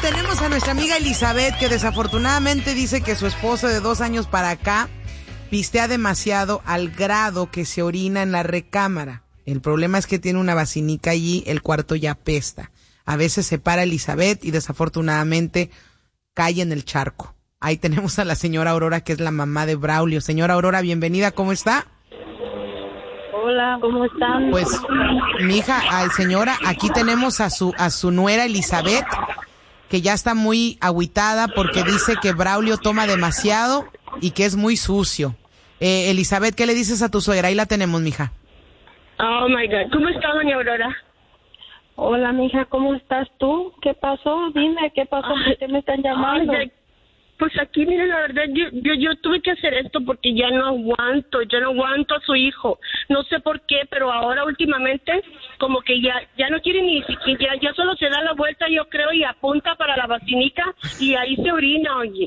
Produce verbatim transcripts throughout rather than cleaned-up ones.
tenemos a nuestra amiga Elizabeth, que desafortunadamente dice que su esposo de dos años para acá pistea demasiado al grado que se orina en la recámara. El problema es que tiene una vacinica allí, el cuarto ya apesta. A veces se para Elizabeth y desafortunadamente cae en el charco. Ahí tenemos a la señora Aurora, que es la mamá de Braulio. Señora Aurora, bienvenida, ¿cómo está? Hola, ¿cómo están? Pues, mi hija, ay, señora, aquí tenemos a su a su nuera Elizabeth, que ya está muy agüitada porque dice que Braulio toma demasiado y que es muy sucio. Eh, Elizabeth, ¿qué le dices a tu suegra? Ahí la tenemos, mija. Oh, my God. ¿Cómo está, doña Aurora? Hola, mija, ¿cómo estás tú? ¿Qué pasó? Dime, ¿qué pasó? ¿Por qué me están llamando? Ay, pues aquí, mire, la verdad, yo, yo yo tuve que hacer esto porque ya no aguanto, yo no aguanto a su hijo. No sé por qué, pero ahora últimamente como que ya ya no quiere ni siquiera, ya, ya solo se da la vuelta, yo creo, y apunta para la vacinica y ahí se orina, oye.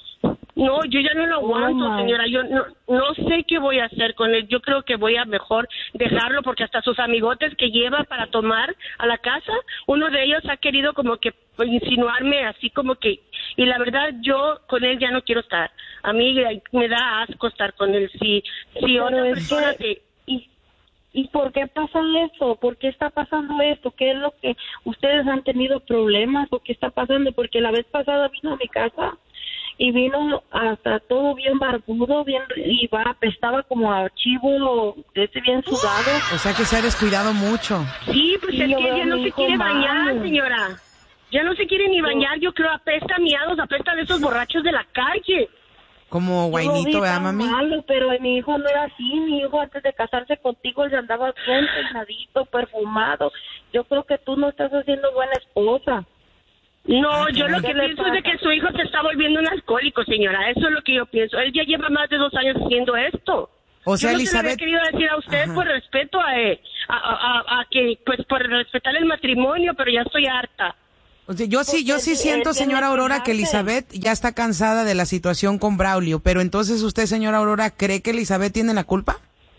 No, yo ya no lo aguanto, oh, señora. Yo no, no sé qué voy a hacer con él. Yo creo que voy a mejor dejarlo porque hasta sus amigotes que lleva para tomar a la casa, uno de ellos ha querido como que insinuarme así como que... Y la verdad, yo con él ya no quiero estar. A mí me da asco estar con él. Si, si otra persona te... ¿Y, ¿Y por qué pasa eso? ¿Por qué está pasando esto? ¿Qué es lo que ustedes han tenido problemas? ¿O qué está pasando? Porque la vez pasada vino a mi casa y vino hasta todo bien barbudo, bien, y va, apestaba como a chivo, ese bien sudado. O sea que se ha descuidado mucho. Sí, pues es que ya no se quiere bañar, señora. Ya no se quiere ni bañar, yo creo, apesta a miados, apesta de esos borrachos de la calle. Como guainito, ¿verdad, mami? Malo, pero mi hijo no era así. Mi hijo antes de casarse contigo él andaba bien peinadito, perfumado. Yo creo que tú no estás haciendo buena esposa. No, yo lo que pienso es de que su hijo se está volviendo un alcohólico, señora. Eso es lo que yo pienso. Él ya lleva más de dos años haciendo esto. O sea, yo no Elizabeth... se lo había querido decir a usted. Ajá. Por respeto a, a, a, a que, pues por respetar el matrimonio, pero ya estoy harta. O sea, yo sí, yo sí siento, señora Aurora, que Elizabeth ya está cansada de la situación con Braulio, pero entonces usted, señora Aurora, ¿cree que Elizabeth tiene la culpa?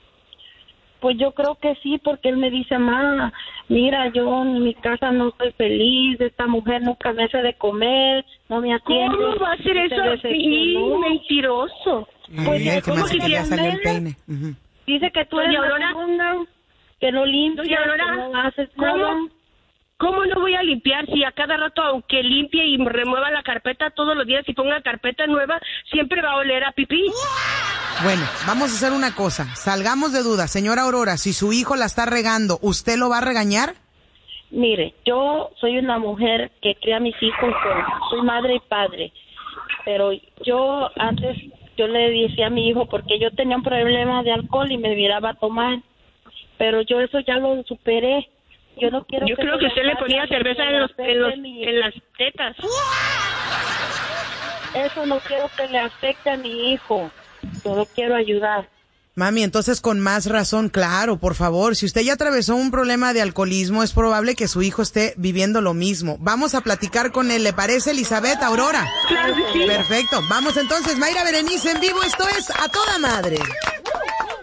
Pues yo creo que sí, porque él me dice, ma, mira, yo en mi casa no estoy feliz, esta mujer nunca me hace de comer, no me atiende. ¿Cómo va a hacer eso así? Mentiroso. Pues Bien, que ¿cómo que que ya salió el peine? Uh-huh. Dice que tú eres la segunda, que no limpias, que no haces nada. ¿Cómo no voy a limpiar si a cada rato, aunque limpie y remueva la carpeta todos los días y ponga carpeta nueva, siempre va a oler a pipí? Bueno, vamos a hacer una cosa. Salgamos de duda. Señora Aurora, si su hijo la está regando, ¿usted lo va a regañar? Mire, yo soy una mujer que cría a mis hijos, soy madre y padre. Pero yo antes, yo le decía a mi hijo, porque yo tenía un problema de alcohol y me miraba a tomar. Pero yo eso ya lo superé. Yo no quiero Yo que creo que usted le ponía cerveza en, los, en, los, en las tetas. Eso no quiero que le afecte a mi hijo. Yo lo quiero ayudar. Mami, entonces con más razón, claro, por favor. Si usted ya atravesó un problema de alcoholismo, es probable que su hijo esté viviendo lo mismo. Vamos a platicar con él. ¿Le parece, Elizabeth, Aurora? Claro que sí. Perfecto. Vamos entonces, Mayra Berenice en vivo. Esto es A Toda Madre.